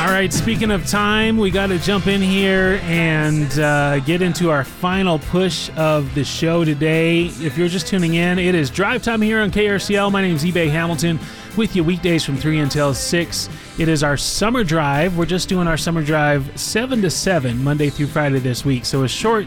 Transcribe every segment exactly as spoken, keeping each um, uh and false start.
All right, speaking of time, we got to jump in here and uh, get into our final push of the show today. If you're just tuning in, it is drive time here on K R C L. My name is eBay Hamilton, with you weekdays from three until six. It is our summer drive. We're just doing our summer drive seven to seven, Monday through Friday this week. So a short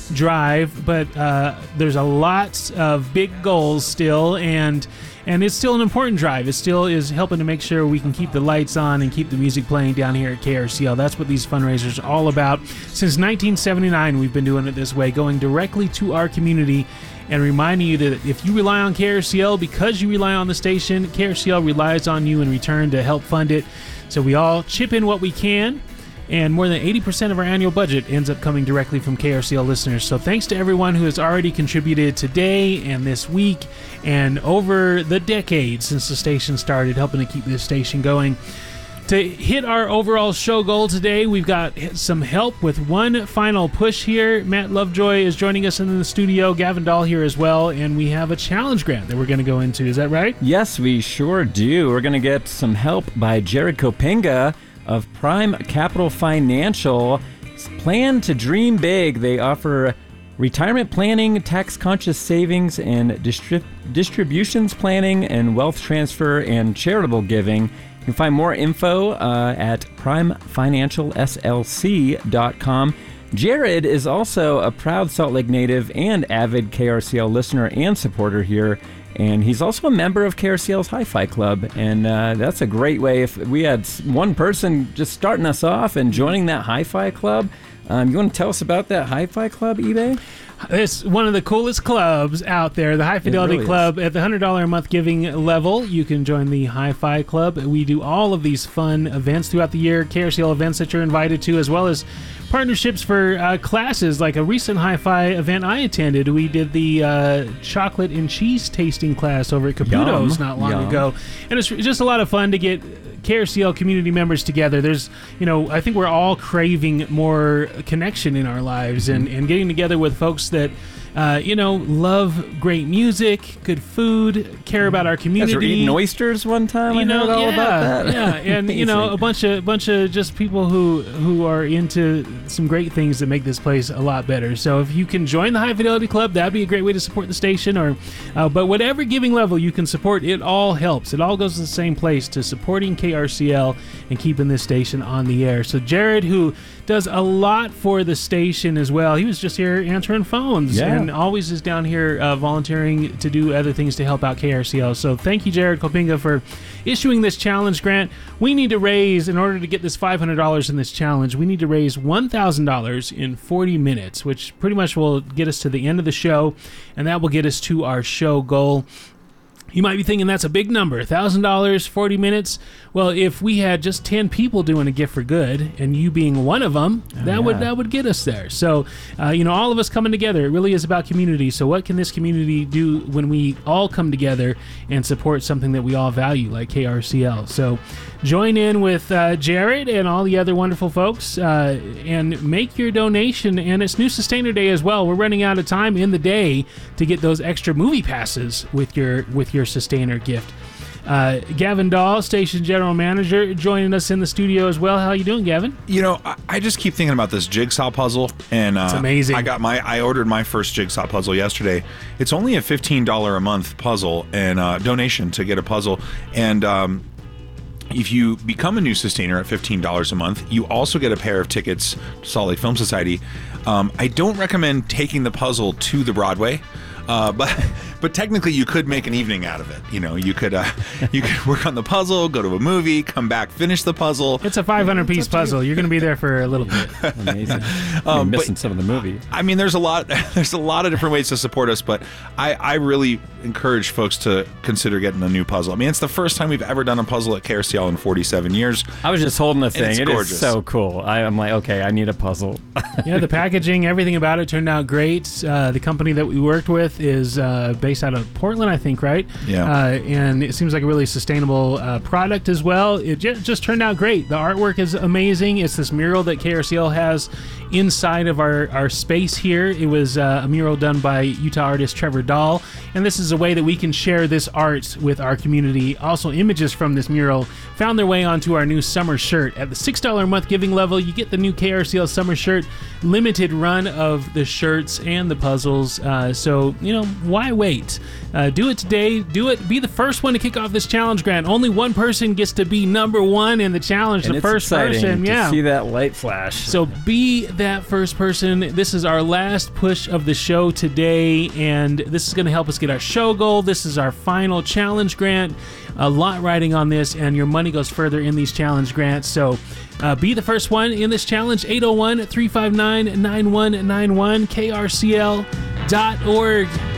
drive, but uh, there's a lot of big goals still, and and it's still an important drive. It still is helping to make sure we can keep the lights on and keep the music playing down here at K R C L. That's what these fundraisers are all about. Since nineteen seventy-nine, we've been doing it this way, going directly to our community and reminding you that if you rely on K R C L because you rely on the station, K R C L relies on you in return to help fund it. So we all chip in what we can, and more than eighty percent of our annual budget ends up coming directly from K R C L listeners. So thanks to everyone who has already contributed today and this week and over the decade since the station started, helping to keep this station going. To hit our overall show goal today, we've got some help with one final push here. Matt Lovejoy is joining us in the studio, Gavin Dahl here as well, and we have a challenge grant that we're going to go into. Is that right? Yes, we sure do. We're going to get some help by Jared Kopinga of Prime Capital Financial. Plan to dream big. They offer retirement planning, tax-conscious savings, and distrib- distributions planning, and wealth transfer and charitable giving. You can find more info uh, at prime financial s l c dot com. Jared is also a proud Salt Lake native and avid K R C L listener and supporter here, and he's also a member of K R C L's Hi-Fi Club, and uh, that's a great way. If we had one person just starting us off and joining that Hi-Fi Club, um, you want to tell us about that Hi-Fi Club, eBay? It's one of the coolest clubs out there, the High Fidelity really Club. Is. At the one hundred dollars a month giving level, you can join the Hi-Fi Club. We do all of these fun events throughout the year, K R C L events that you're invited to, as well as partnerships for uh, classes. Like a recent Hi-Fi event I attended, we did the uh, chocolate and cheese tasting class over at Caputo's Yum. not long Yum. ago. And it's just a lot of fun to get K R C L community members together. There's, you know, I think we're all craving more connection in our lives, and, and getting together with folks that, uh, you know, love great music, good food, care about our community. Guys were eating oysters one time. You I know, heard all yeah, about that. Yeah, and you know, a bunch of bunch of just people who who are into some great things that make this place a lot better. So if you can join the High Fidelity Club, that'd be a great way to support the station. Or, uh, but whatever giving level you can support, it all helps. It all goes to the same place, to supporting K R C L and keeping this station on the air. So Jared, who does a lot for the station as well, he was just here answering phones, yeah. and always is down here uh, volunteering to do other things to help out K R C L. So thank you, Jared Kopinga, for issuing this challenge grant. We need to raise, in order to get this five hundred dollars in this challenge, we need to raise one thousand dollars in forty minutes, which pretty much will get us to the end of the show, and that will get us to our show goal. You might be thinking that's a big number, one thousand dollars, forty minutes. Well, if we had just ten people doing a gift for good, and you being one of them, oh, that yeah. would that would get us there. So, uh, you know, all of us coming together, it really is about community. So what can this community do when we all come together and support something that we all value, like K R C L? So join in with uh, Jared and all the other wonderful folks, uh, and make your donation. And it's New Sustainer Day as well. We're running out of time in the day to get those extra movie passes with your with your Sustainer gift. Uh, Gavin Dahl, Station General Manager, joining us in the studio as well. How you doing, Gavin? You know, I, I just keep thinking about this jigsaw puzzle, and uh, it's amazing. I got my, I ordered my first jigsaw puzzle yesterday. It's only a fifteen dollars a month puzzle and uh, donation to get a puzzle, and um, if you become a new sustainer at fifteen dollars a month, you also get a pair of tickets to Salt Lake Film Society. Um, I don't recommend taking the puzzle to the Broadway. Uh, but but technically you could make an evening out of it. You know, you could uh, you could work on the puzzle, go to a movie, come back, finish the puzzle. It's a five hundred piece puzzle. You. You're going to be there for a little bit. Amazing. You're um, missing but, some of the movie. I mean, there's a lot there's a lot of different ways to support us, but I, I really encourage folks to consider getting a new puzzle. I mean, it's the first time we've ever done a puzzle at K R C L in forty-seven years. I was just holding the thing. It's it gorgeous. Is so cool. I, I'm like, okay, I need a puzzle. Yeah, the packaging, everything about it turned out great. Uh, the company that we worked with Smith is uh, based out of Portland, I think, right? Yeah. Uh, and it seems like a really sustainable uh, product as well. It just, just turned out great. The artwork is amazing. It's this mural that K R C L has inside of our, our space here. It was uh, a mural done by Utah artist Trevor Dahl, and this is a way that we can share this art with our community. Also, images from this mural found their way onto our new summer shirt. At the six dollars a month giving level, you get the new K R C L summer shirt, limited run of the shirts and the puzzles. Uh, so, you know, why wait? Uh, do it today. Do it. Be the first one to kick off this challenge, Grant. Only one person gets to be number one in the challenge. And the it's first exciting person. to Yeah. see that light flash. So be that first person. This is our last push of the show today, and this is going to help us get our show goal. This is our final challenge, Grant. A lot riding on this, and your money goes further in these challenge grants. So uh, be the first one in this challenge. eight oh one, three five nine, nine one nine one, K R C L dot org.